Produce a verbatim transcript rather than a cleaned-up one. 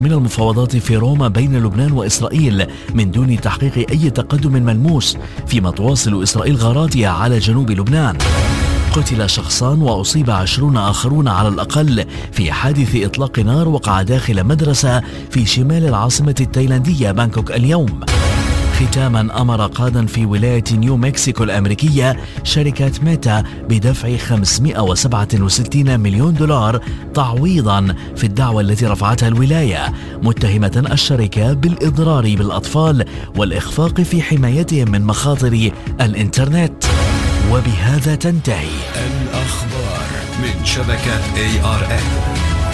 من المفاوضات في روما بين لبنان وإسرائيل من دون تحقيق أي تقدم ملموس، فيما تواصل إسرائيل غاراتها على جنوب لبنان. قتل شخصان وأصيب عشرون آخرون على الأقل في حادث إطلاق نار وقع داخل مدرسة في شمال العاصمة التايلاندية بانكوك اليوم. ختاما، أمر قاض في ولاية نيو مكسيكو الأمريكية شركة ميتا بدفع خمسمائة وسبعة وستين مليون دولار تعويضا في الدعوى التي رفعتها الولاية، متهمة الشركة بالإضرار بالأطفال والإخفاق في حمايتهم من مخاطر الإنترنت. وبهذا تنتهي الأخبار من شبكة إيه آر إن.